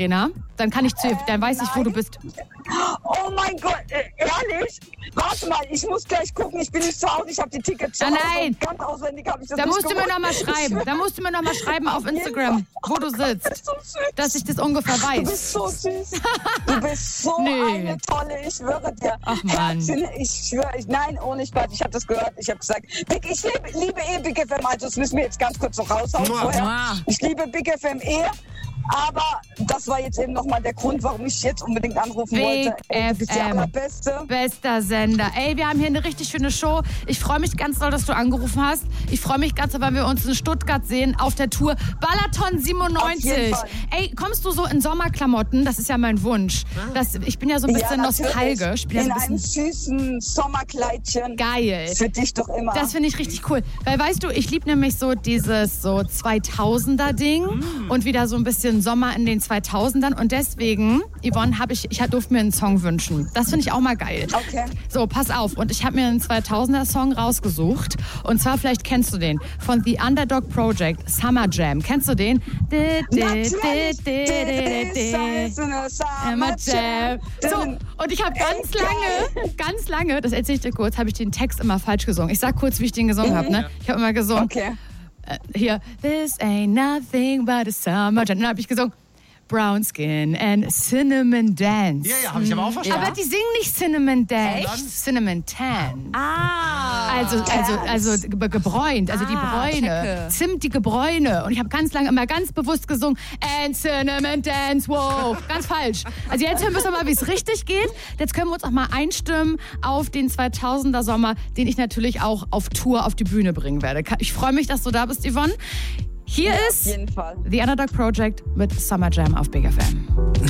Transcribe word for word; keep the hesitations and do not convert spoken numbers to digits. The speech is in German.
Dann kann ich zu ihr, dann weiß ich, wo du bist. Oh mein Gott, ehrlich? Warte mal, ich muss gleich gucken, ich bin nicht zu Hause, ich habe die Tickets schon. Ah, nein. Ganz auswendig habe ich das Da nicht musst du mir gewusst. noch mal schreiben. Da musst du mir noch mal schreiben auf Instagram, wo du sitzt. Du bist so süß. Dass ich das ungefähr weiß. Du bist so süß. Du bist so Nee. eine tolle, ich schwöre dir. Ach, Mann. Herzchen, ich schwöre, ich, nein, ohne Spaß, ich habe das gehört. Ich habe gesagt, Big, ich liebe, liebe eh Big F M, also das müssen wir jetzt ganz kurz noch raushauen vorher. Mua. Ich liebe Big F M eh. Aber das war jetzt eben nochmal der Grund, warum ich jetzt unbedingt anrufen Big wollte. Ey, du bist die F M. allerbeste. Bester Sender. Ey, wir haben hier eine richtig schöne Show. Ich freue mich ganz doll, dass du angerufen hast. Ich freue mich ganz doll, weil wir uns in Stuttgart sehen auf der Tour Balaton siebenundneunzig. Auf jeden Fall. Ey, kommst du so in Sommerklamotten? Das ist ja mein Wunsch. Das, ich bin ja so ein bisschen Ja, natürlich. nostalgisch. Ich bin ja In so ein einem bisschen süßen Sommerkleidchen. geil. Für dich doch immer. Das finde ich richtig cool. Weil, weißt du, ich liebe nämlich so dieses so zweitausender-Ding Mm. und wieder so ein bisschen Sommer in den zweitausendern. Und deswegen, Yvonne, hab ich, ich durfte mir einen Song wünschen. Das finde ich auch mal geil. Okay. So, pass auf. Und ich habe mir einen zweitausender-Song rausgesucht. Und zwar, vielleicht kennst du den, von The Underdog Project, Summer Jam. Kennst du den? Natürlich. Summer Jam. So, und ich habe ganz lange, ganz lange, das erzähle ich dir kurz, habe ich den Text immer falsch gesungen. Ich sag kurz, wie ich den gesungen habe. Ne? Ich habe immer gesungen, Okay. äh, hier, this ain't nothing but a summer jam. Dann habe ich gesungen, Brown Skin and Cinnamon Dance. Ja, ja, habe ich aber auch verstanden. Aber die singen nicht Cinnamon Dance, Echt? Cinnamon Tan. Ah. Also, also, also ge- gebräunt, also die Ah, Bräune. checke. Zimt, die Gebräune. Und ich habe ganz lange immer ganz bewusst gesungen, and Cinnamon Dance, wow. Ganz falsch. Also jetzt hören wir mal, wie es richtig geht. Jetzt können wir uns auch mal einstimmen auf den zweitausender Sommer, den ich natürlich auch auf Tour auf die Bühne bringen werde. Ich freue mich, dass du da bist, Yvonne. Hier Ja, ist auf jeden Fall. The Underdog Project mit Summer Jam auf Big F M.